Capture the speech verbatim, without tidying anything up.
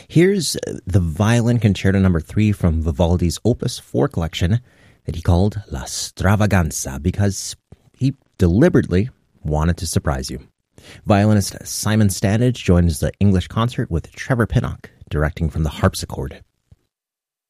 Here's the Violin Concerto number three from Vivaldi's Opus four collection that he called La Stravaganza because he deliberately wanted to surprise you. Violinist Simon Standage joins the English concert with Trevor Pinnock directing from the harpsichord.